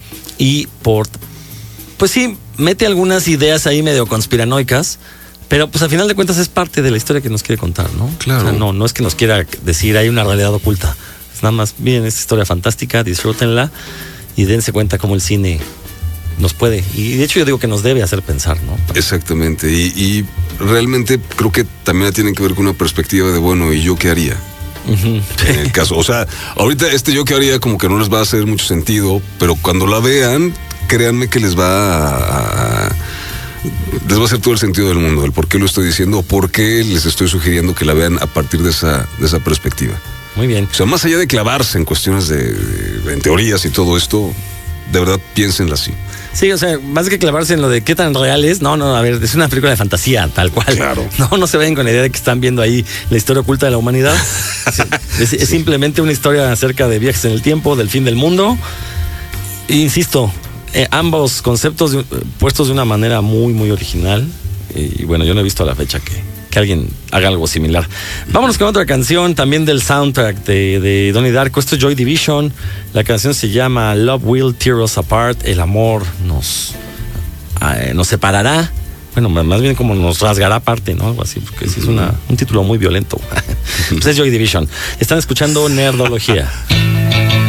y pues sí, mete algunas ideas ahí medio conspiranoicas, pero pues al final de cuentas es parte de la historia que nos quiere contar, ¿no? Claro. O sea, no es que nos quiera decir hay una realidad oculta. Es nada más, miren esta historia fantástica, disfrútenla y dense cuenta cómo el cine nos puede, y de hecho yo digo que nos debe hacer pensar, ¿no? Exactamente, y realmente creo que también tienen que ver con una perspectiva de, bueno, ¿y yo qué haría? Uh-huh. En el caso, o sea, ahorita yo que haría como que no les va a hacer mucho sentido, pero cuando la vean, créanme que les va a hacer todo el sentido del mundo, el por qué lo estoy diciendo, o por qué les estoy sugiriendo que la vean a partir de esa perspectiva. Muy bien. O sea, más allá de clavarse en cuestiones en teorías y todo esto, de verdad piénsenla así. Sí, o sea, más que clavarse en lo de qué tan real es, no, a ver, es una película de fantasía, tal cual. Claro. No se vayan con la idea de que están viendo ahí la historia oculta de la humanidad. Es simplemente una historia acerca de viajes en el tiempo, del fin del mundo. E insisto, ambos conceptos puestos de una manera muy, muy original. Y bueno, yo no he visto a la fecha que alguien haga algo similar. Vámonos con otra canción también del soundtrack de Donnie Darko. Esto es Joy Division. La canción se llama Love Will Tear Us Apart. El amor nos separará. Bueno, más bien como nos rasgará aparte, ¿no? Algo así, porque sí es un título muy violento. Pues es Joy Division. Están escuchando Nerdología.